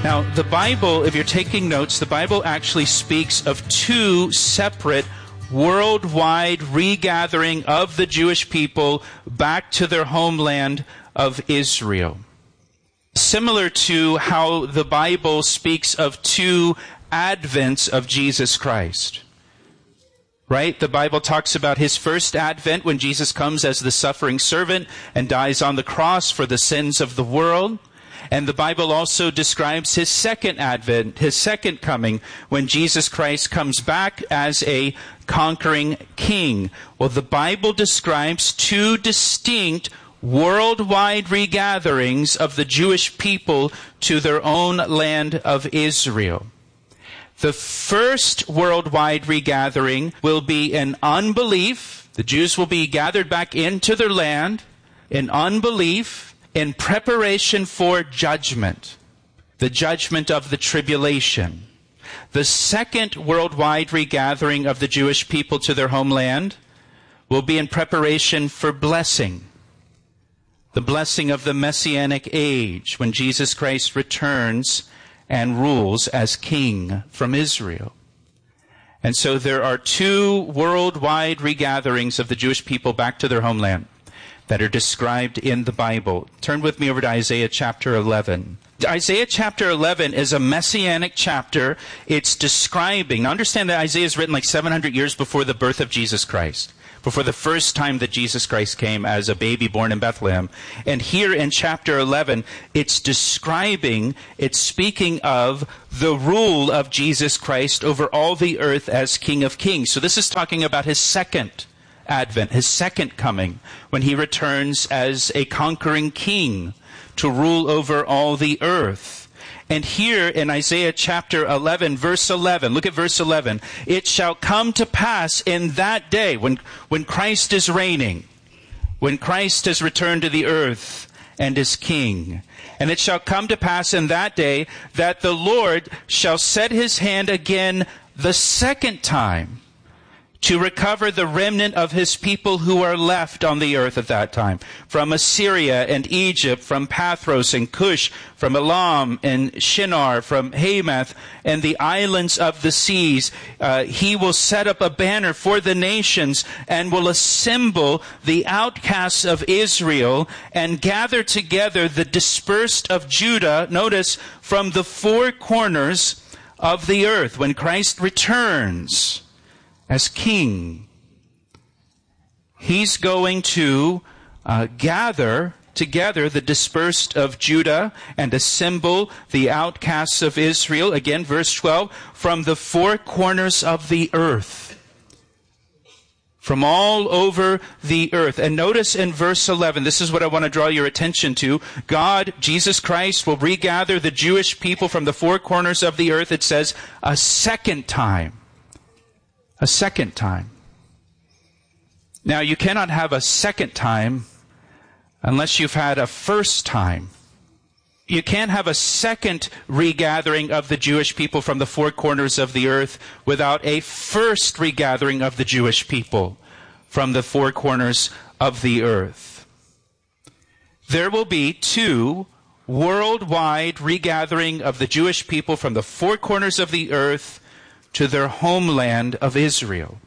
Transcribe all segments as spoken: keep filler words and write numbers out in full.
Now, the Bible, if you're taking notes, the Bible actually speaks of two separate worldwide regathering of the Jewish people back to their homeland of Israel. Similar to how the Bible speaks of two advents of Jesus Christ. Right? The Bible talks about his first advent when Jesus comes as the suffering servant and dies on the cross for the sins of the world. And the Bible also describes his second advent, his second coming, when Jesus Christ comes back as a conquering king. Well, the Bible describes two distinct worldwide regatherings of the Jewish people to their own land of Israel. The first worldwide regathering will be in unbelief. The Jews will be gathered back into their land in unbelief, in preparation for judgment, the judgment of the tribulation. The second worldwide regathering of the Jewish people to their homeland will be in preparation for blessing, the blessing of the Messianic age, when Jesus Christ returns and rules as king from Israel. And so there are two worldwide regatherings of the Jewish people back to their homeland that are described in the Bible. Turn with me over to Isaiah chapter eleven. Isaiah chapter eleven is a messianic chapter. It's describing, now understand that Isaiah is written like seven hundred years before the birth of Jesus Christ, before the first time that Jesus Christ came as a baby born in Bethlehem. And here in chapter eleven, it's describing, it's speaking of the rule of Jesus Christ over all the earth as King of Kings. So this is talking about his second advent, his second coming, when he returns as a conquering king to rule over all the earth. And here in Isaiah chapter eleven, verse eleven, look at verse eleven. It shall come to pass in that day, when, when Christ is reigning, when Christ has returned to the earth and is king. And it shall come to pass in that day that the Lord shall set his hand again the second time to recover the remnant of his people who are left on the earth at that time, from Assyria and Egypt, from Pathros and Cush, from Elam and Shinar, from Hamath and the islands of the seas. Uh, he will set up a banner for the nations and will assemble the outcasts of Israel and gather together the dispersed of Judah, notice, from the four corners of the earth. When Christ returns as king, he's going to uh, gather together the dispersed of Judah and assemble the outcasts of Israel. Again, verse twelve, from the four corners of the earth. From all over the earth. And notice in verse eleven, this is what I want to draw your attention to. God, Jesus Christ, will regather the Jewish people from the four corners of the earth, it says, a second time. A second time. Now, you cannot have a second time unless you've had a first time. You can't have a second regathering of the Jewish people from the four corners of the earth without a first regathering of the Jewish people from the four corners of the earth. There will be two worldwide regathering of the Jewish people from the four corners of the earth to their homeland of Israel.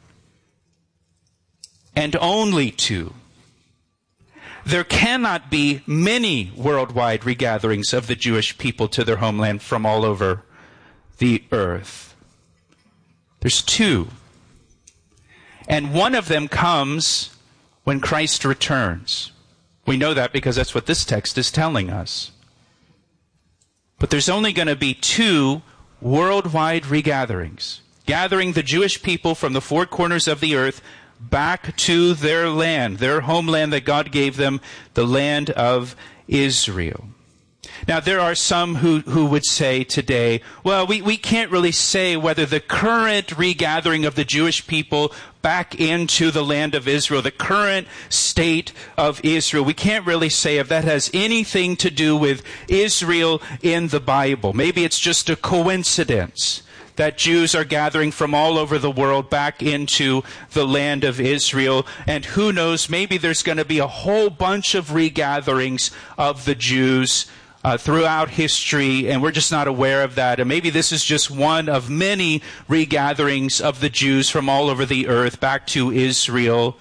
And only two. There cannot be many worldwide regatherings of the Jewish people to their homeland from all over the earth. There's two. And one of them comes when Christ returns. We know that because that's what this text is telling us. But there's only going to be two worldwide regatherings, gathering the Jewish people from the four corners of the earth back to their land, their homeland that God gave them, the land of Israel. Now, there are some who, who would say today, well, we, we can't really say whether the current regathering of the Jewish people back into the land of Israel, the current state of Israel, we can't really say if that has anything to do with Israel in the Bible. Maybe it's just a coincidence that Jews are gathering from all over the world back into the land of Israel. And who knows, maybe there's going to be a whole bunch of regatherings of the Jews uh, throughout history, and we're just not aware of that. And maybe this is just one of many regatherings of the Jews from all over the earth back to Israel,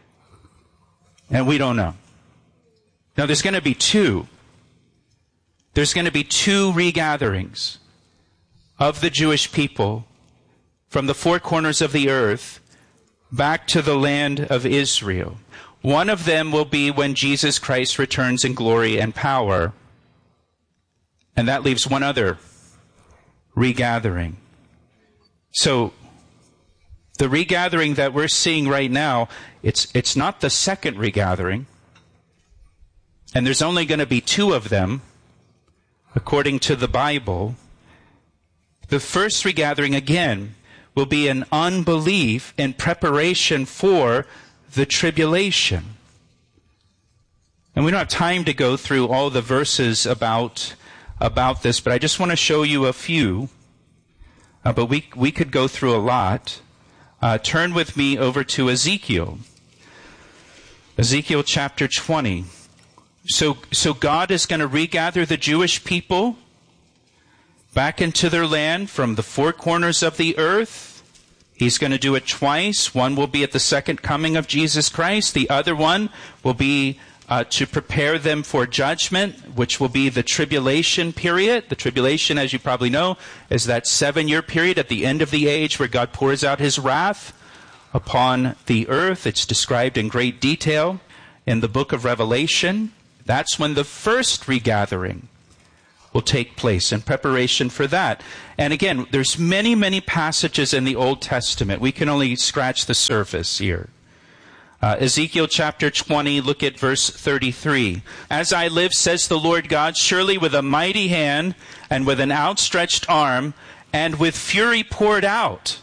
and we don't know. Now, there's going to be two. There's going to be two regatherings of the Jewish people from the four corners of the earth back to the land of Israel. One of them will be when Jesus Christ returns in glory and power. And that leaves one other regathering. So, the regathering that we're seeing right now, it's, it's not the second regathering. And there's only going to be two of them, according to the Bible. The first regathering, again, will be an unbelief in preparation for the tribulation. And we don't have time to go through all the verses about, about this, but I just want to show you a few. Uh, but we, we could go through a lot. Uh, turn with me over to Ezekiel. Ezekiel chapter twenty. So, so God is going to regather the Jewish people back into their land from the four corners of the earth. He's going to do it twice. One will be at the second coming of Jesus Christ. The other one will be uh, to prepare them for judgment, which will be the tribulation period. The tribulation, as you probably know, is that seven-year period at the end of the age where God pours out his wrath upon the earth. It's described in great detail in the book of Revelation. That's when the first regathering will take place in preparation for that. And again, there's many, many passages in the Old Testament. We can only scratch the surface here. Uh, Ezekiel chapter twenty, look at verse thirty-three. As I live, says the Lord God, surely with a mighty hand and with an outstretched arm and with fury poured out,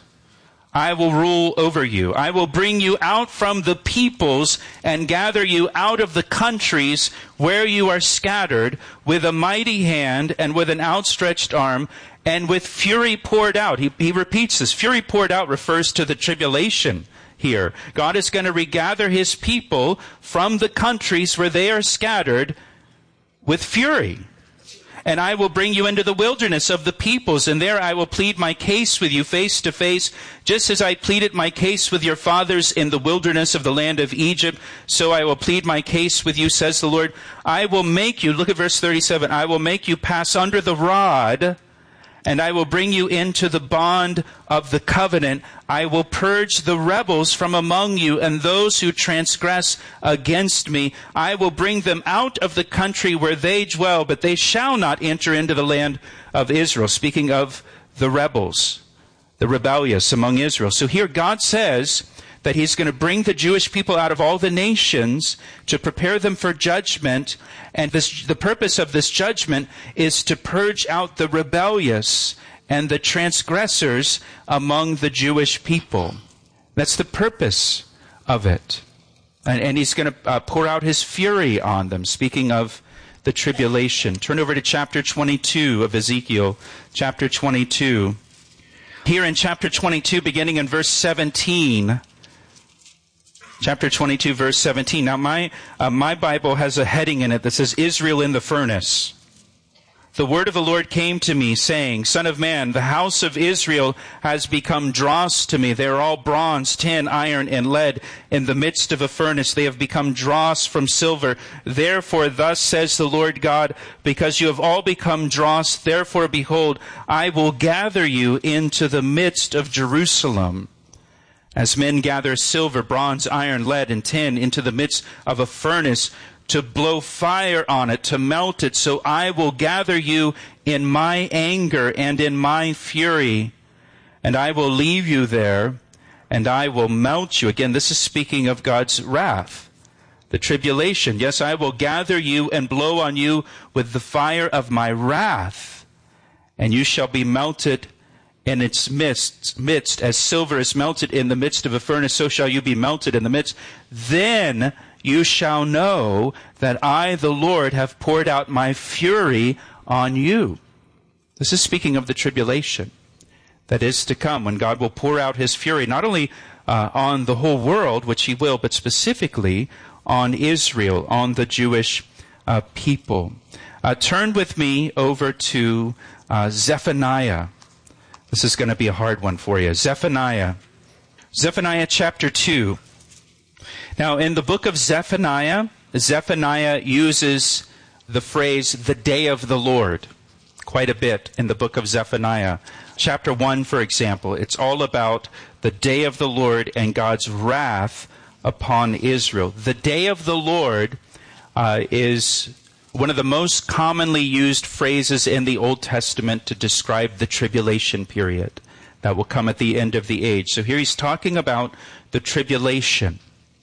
I will rule over you. I will bring you out from the peoples and gather you out of the countries where you are scattered with a mighty hand and with an outstretched arm and with fury poured out. He, he repeats this. Fury poured out refers to the tribulation here. God is going to regather his people from the countries where they are scattered with fury. And I will bring you into the wilderness of the peoples, and there I will plead my case with you face to face, just as I pleaded my case with your fathers in the wilderness of the land of Egypt, so I will plead my case with you, says the Lord. I will make you, look at verse thirty-seven, I will make you pass under the rod, and I will bring you into the bond of the covenant. I will purge the rebels from among you and those who transgress against me. I will bring them out of the country where they dwell, but they shall not enter into the land of Israel. Speaking of the rebels, the rebellious among Israel. So here God says that he's going to bring the Jewish people out of all the nations to prepare them for judgment. And this, the purpose of this judgment is to purge out the rebellious and the transgressors among the Jewish people. That's the purpose of it. And, and he's going to uh, pour out his fury on them, speaking of the tribulation. Turn over to chapter twenty-two of Ezekiel, chapter twenty-two. Here in chapter twenty-two, beginning in verse seventeen, chapter twenty-two, verse seventeen. Now, my uh, my Bible has a heading in it that says, Israel in the furnace. The word of the Lord came to me, saying, Son of man, the house of Israel has become dross to me. They are all bronze, tin, iron, and lead. In the midst of a furnace, they have become dross from silver. Therefore, thus says the Lord God, because you have all become dross, therefore, behold, I will gather you into the midst of Jerusalem. As men gather silver, bronze, iron, lead, and tin into the midst of a furnace to blow fire on it, to melt it, so I will gather you in my anger and in my fury, and I will leave you there, and I will melt you. Again, this is speaking of God's wrath, the tribulation. Yes, I will gather you and blow on you with the fire of my wrath, and you shall be melted in its midst, midst, as silver is melted in the midst of a furnace, so shall you be melted in the midst. Then you shall know that I, the Lord, have poured out my fury on you. This is speaking of the tribulation that is to come, when God will pour out his fury, not only uh, on the whole world, which he will, but specifically on Israel, on the Jewish uh, people. Uh, turn with me over to uh, Zephaniah. This is going to be a hard one for you. Zephaniah. Zephaniah chapter two. Now, in the book of Zephaniah, Zephaniah uses the phrase, the day of the Lord, quite a bit in the book of Zephaniah. Chapter one, for example, it's all about the day of the Lord and God's wrath upon Israel. The day of the Lord uh, is one of the most commonly used phrases in the Old Testament to describe the tribulation period that will come at the end of the age. So here he's talking about the tribulation,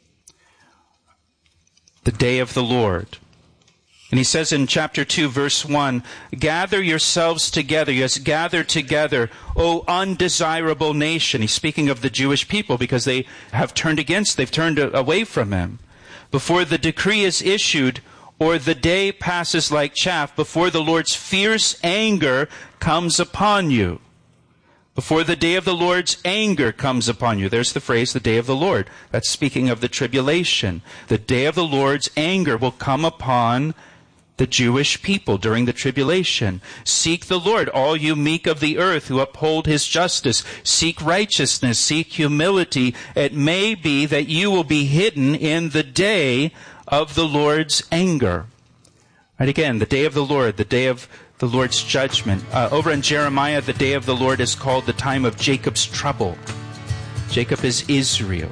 the day of the Lord. And he says in chapter two, verse one, gather yourselves together, yes, gather together, O undesirable nation. He's speaking of the Jewish people because they have turned against, they've turned away from him. Before the decree is issued, or the day passes like chaff, before the Lord's fierce anger comes upon you. Before the day of the Lord's anger comes upon you. There's the phrase, the day of the Lord. That's speaking of the tribulation. The day of the Lord's anger will come upon the Jewish people during the tribulation. Seek the Lord, all you meek of the earth who uphold his justice. Seek righteousness, seek humility. It may be that you will be hidden in the day of the Lord's anger. Right, again, the day of the Lord, the day of the Lord's judgment. Uh, over in Jeremiah, the day of the Lord is called the time of Jacob's trouble. Jacob is Israel.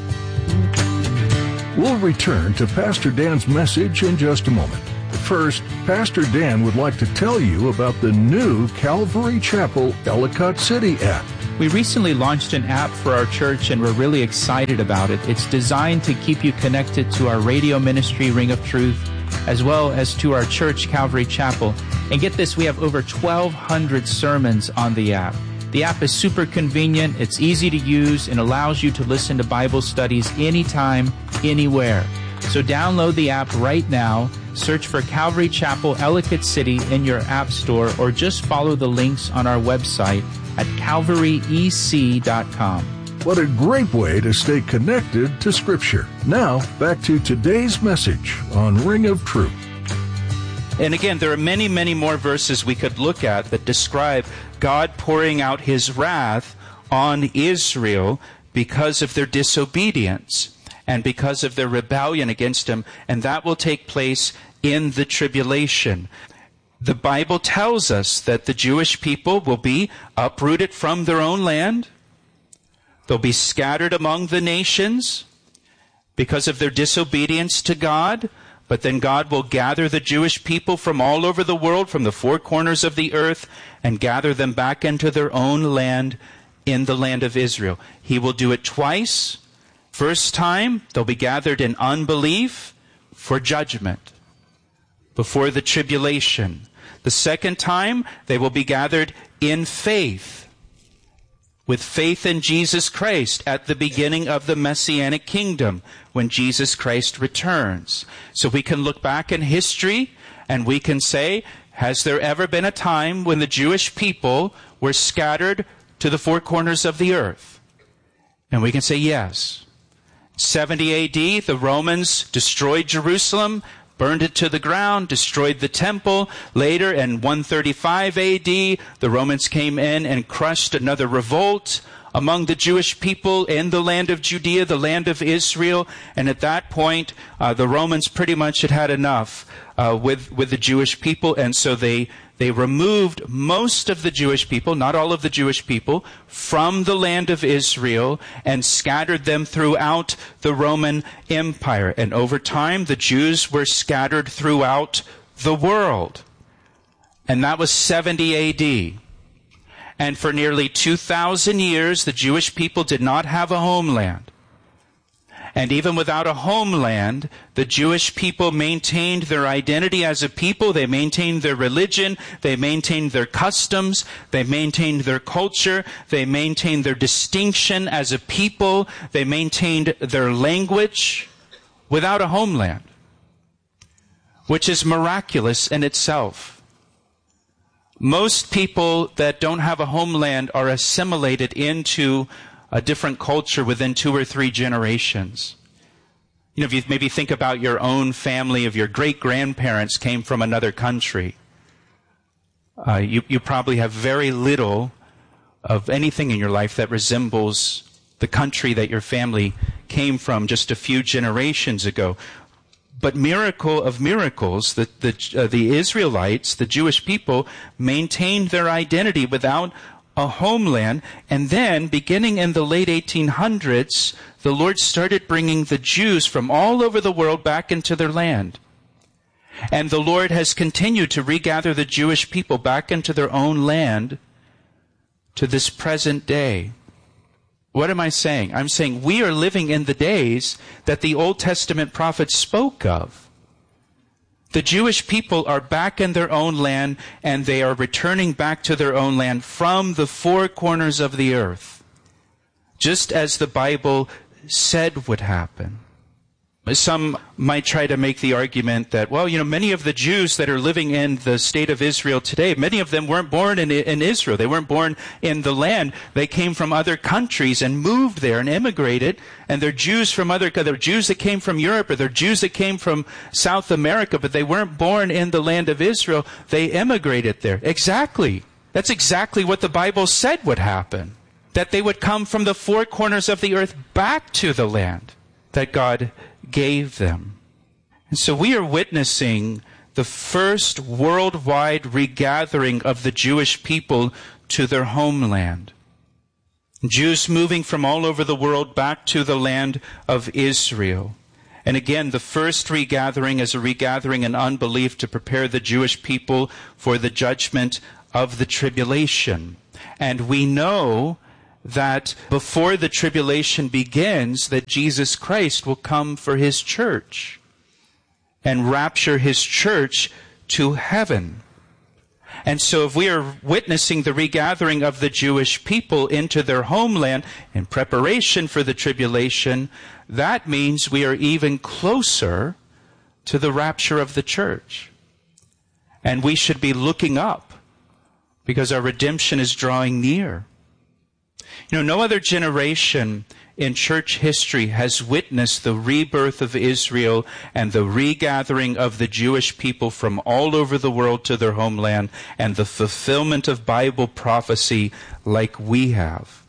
We'll return to Pastor Dan's message in just a moment. First, Pastor Dan would like to tell you about the new Calvary Chapel Ellicott City app. We recently launched an app for our church and we're really excited about it. It's designed to keep you connected to our radio ministry, Ring of Truth, as well as to our church, Calvary Chapel. And get this, we have over twelve hundred sermons on the app. The app is super convenient, it's easy to use, and allows you to listen to Bible studies anytime, anywhere. So download the app right now, search for Calvary Chapel Ellicott City in your app store, or just follow the links on our website at calvary e c dot com. What a great way to stay connected to Scripture. Now, back to today's message on Ring of Truth. And again, there are many, many more verses we could look at that describe God pouring out his wrath on Israel because of their disobedience and because of their rebellion against him. And that will take place in the tribulation. The Bible tells us that the Jewish people will be uprooted from their own land. They'll be scattered among the nations because of their disobedience to God. But then God will gather the Jewish people from all over the world, from the four corners of the earth, and gather them back into their own land, in the land of Israel. He will do it twice. First time, they'll be gathered in unbelief for judgment before the tribulation. The second time, they will be gathered in faith, with faith in Jesus Christ at the beginning of the Messianic kingdom when Jesus Christ returns. So we can look back in history and we can say, has there ever been a time when the Jewish people were scattered to the four corners of the earth? And we can say yes. seventy A D, the Romans destroyed Jerusalem, burned it to the ground, destroyed the temple. Later, in one thirty-five A D, the Romans came in and crushed another revolt among the Jewish people in the land of Judea, the land of Israel. And at that point, uh, the Romans pretty much had had enough uh, with, with the Jewish people. And so they, they removed most of the Jewish people, not all of the Jewish people, from the land of Israel and scattered them throughout the Roman Empire. And over time, the Jews were scattered throughout the world. And that was seventy A D. And for nearly two thousand years, the Jewish people did not have a homeland. And even without a homeland, the Jewish people maintained their identity as a people. They maintained their religion. They maintained their customs. They maintained their culture. They maintained their distinction as a people. They maintained their language without a homeland, which is miraculous in itself. Most people that don't have a homeland are assimilated into a different culture within two or three generations. You know, if you maybe think about your own family, of your great-grandparents came from another country, uh, you, you probably have very little of anything in your life that resembles the country that your family came from just a few generations ago. But miracle of miracles, the, the, uh, the Israelites, the Jewish people, maintained their identity without a homeland. And then, beginning in the late eighteen hundreds, the Lord started bringing the Jews from all over the world back into their land. And the Lord has continued to regather the Jewish people back into their own land to this present day. What am I saying? I'm saying we are living in the days that the Old Testament prophets spoke of. The Jewish people are back in their own land, and they are returning back to their own land from the four corners of the earth, just as the Bible said would happen. Some might try to make the argument that, well, you know, many of the Jews that are living in the state of Israel today, many of them weren't born in, in Israel. They weren't born in the land. They came from other countries and moved there and immigrated. And they're Jews from other, they're Jews that came from Europe, or they're Jews that came from South America, but they weren't born in the land of Israel. They immigrated there. Exactly. That's exactly what the Bible said would happen. That they would come from the four corners of the earth back to the land that God gave them. And so we are witnessing the first worldwide regathering of the Jewish people to their homeland. Jews moving from all over the world back to the land of Israel. And again, the first regathering is a regathering in unbelief to prepare the Jewish people for the judgment of the tribulation. And we know that before the tribulation begins, that Jesus Christ will come for his church and rapture his church to heaven. And so if we are witnessing the regathering of the Jewish people into their homeland in preparation for the tribulation, that means we are even closer to the rapture of the church. And we should be looking up because our redemption is drawing near. You know, no other generation in church history has witnessed the rebirth of Israel and the regathering of the Jewish people from all over the world to their homeland and the fulfillment of Bible prophecy like we have.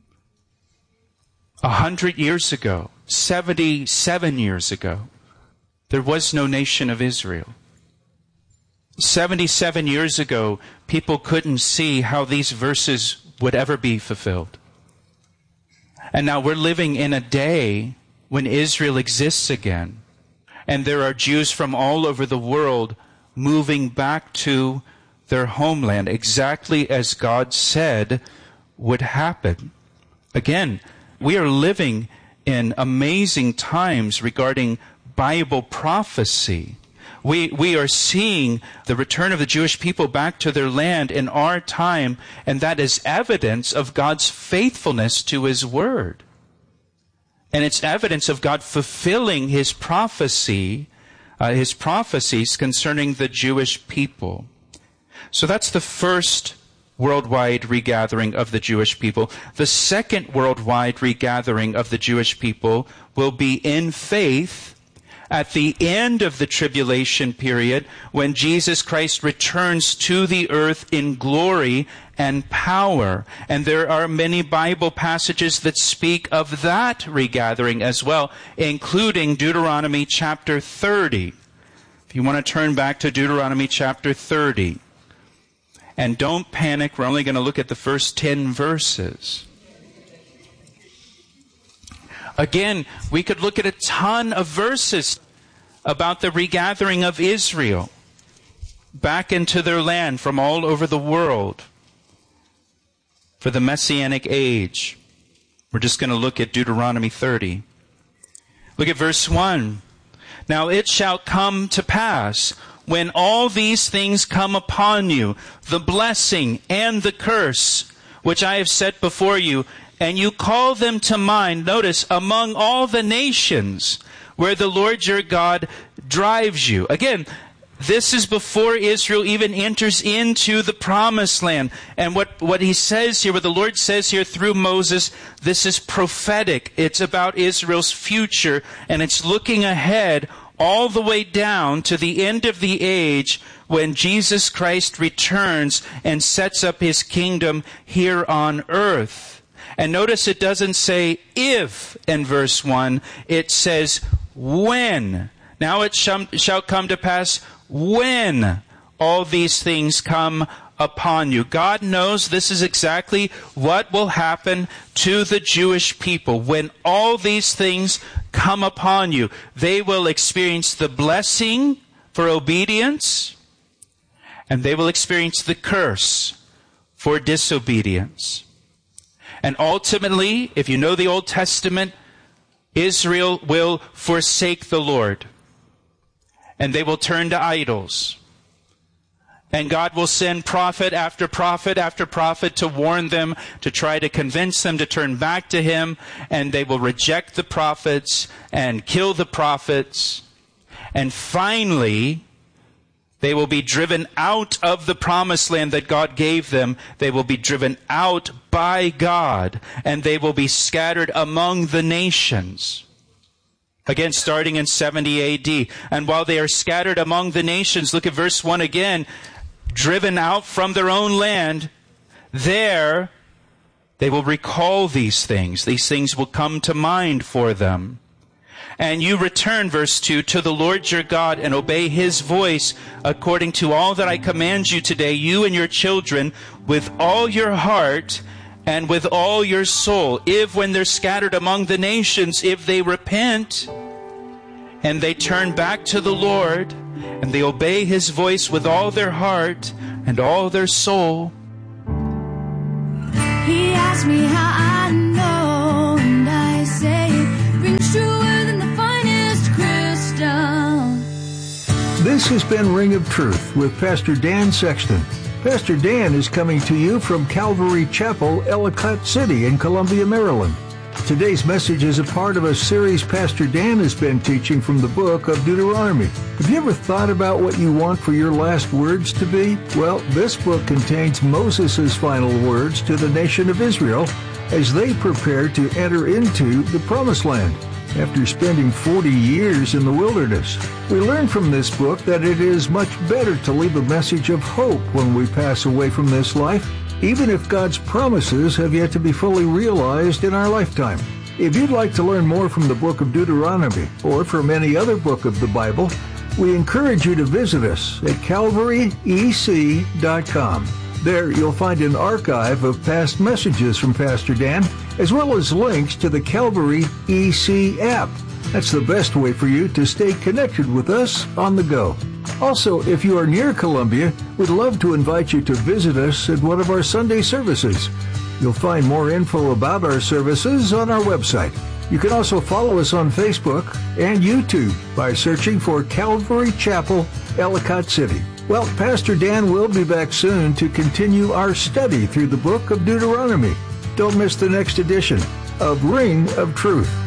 A hundred years ago, seventy-seven years ago, there was no nation of Israel. Seventy-seven years ago, people couldn't see how these verses would ever be fulfilled. And now we're living in a day when Israel exists again. And there are Jews from all over the world moving back to their homeland, exactly as God said would happen. Again, we are living in amazing times regarding Bible prophecy. We, we are seeing the return of the Jewish people back to their land in our time, and that is evidence of God's faithfulness to his word. And it's evidence of God fulfilling his prophecy, uh, his prophecies concerning the Jewish people. So that's the first worldwide regathering of the Jewish people. The second worldwide regathering of the Jewish people will be in faith at the end of the tribulation period, when Jesus Christ returns to the earth in glory and power. And there are many Bible passages that speak of that regathering as well, including Deuteronomy chapter thirty. If you want to turn back to Deuteronomy chapter thirty. And don't panic, we're only going to look at the first ten verses. Again, we could look at a ton of verses about the regathering of Israel back into their land from all over the world for the Messianic age. We're just going to look at Deuteronomy thirty. Look at verse one. Now it shall come to pass, when all these things come upon you, the blessing and the curse, which I have set before you, and you call them to mind, notice, among all the nations where the Lord your God drives you. Again, This is before Israel even enters into the promised land. And what, what he says here, what the Lord says here through Moses, this is prophetic. It's about Israel's future, and it's looking ahead all the way down to the end of the age when Jesus Christ returns and sets up his kingdom here on earth. And notice it doesn't say if in verse one, it says when. Now it shall come to pass when all these things come upon you. God knows this is exactly what will happen to the Jewish people. When all these things come upon you, they will experience the blessing for obedience, and they will experience the curse for disobedience. And ultimately, if you know the Old Testament, Israel will forsake the Lord, and they will turn to idols. And God will send prophet after prophet after prophet to warn them, to try to convince them to turn back to him. And they will reject the prophets and kill the prophets. And finally, they will be driven out of the promised land that God gave them. They will be driven out by God, and they will be scattered among the nations. Again, starting in seventy A D. And while they are scattered among the nations, look at verse one again, driven out from their own land, there they will recall these things. These things will come to mind for them. And you return, verse two, to the Lord your God and obey his voice according to all that I command you today, you and your children, with all your heart and with all your soul. If when they're scattered among the nations, if they repent and they turn back to the Lord and they obey his voice with all their heart and all their soul. He asked me how I know, and I say it rings truer than the finest crystal. This has been Ring of Truth with Pastor Dan Sexton. Pastor Dan is coming to you from Calvary Chapel, Ellicott City in Columbia, Maryland. Today's message is a part of a series Pastor Dan has been teaching from the book of Deuteronomy. Have you ever thought about what you want for your last words to be? Well, this book contains Moses' final words to the nation of Israel as they prepare to enter into the Promised Land after spending forty years in the wilderness. We learn from this book that it is much better to leave a message of hope when we pass away from this life, even if God's promises have yet to be fully realized in our lifetime. If you'd like to learn more from the book of Deuteronomy or from any other book of the Bible, we encourage you to visit us at calvary e c dot com. There you'll find an archive of past messages from Pastor Dan, as well as links to the Calvary E C app. That's the best way for you to stay connected with us on the go. Also, if you are near Columbia, we'd love to invite you to visit us at one of our Sunday services. You'll find more info about our services on our website. You can also follow us on Facebook and YouTube by searching for Calvary Chapel, Ellicott City. Well, Pastor Dan will be back soon to continue our study through the book of Deuteronomy. Don't miss the next edition of Ring of Truth.